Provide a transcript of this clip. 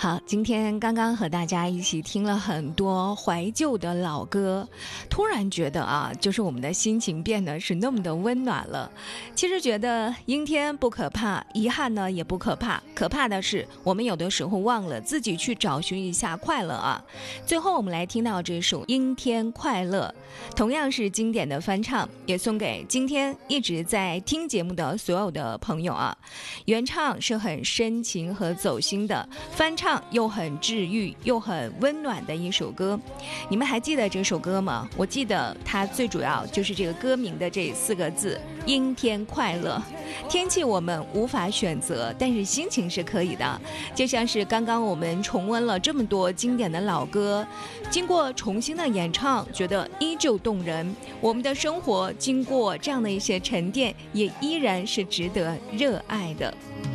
好，今天刚刚和大家一起听了很多怀旧的老歌，突然觉得啊，就是我们的心情变得是那么的温暖了。其实觉得阴天不可怕，遗憾呢也不可怕，可怕的是我们有的时候忘了自己去找寻一下快乐啊。最后我们来听到这首《阴天快乐》，同样是经典的翻唱，也送给今天一直在听节目的所有的朋友啊。原唱是很深情和走心的，翻唱又很治愈又很温暖的一首歌。你们还记得这首歌吗？我记得它最主要就是这个歌名的这4个字，阴天快乐。天气我们无法选择，但是心情是可以的。就像是刚刚我们重温了这么多经典的老歌，经过重新的演唱，觉得依旧动人。我们的生活经过这样的一些沉淀，也依然是值得热爱的。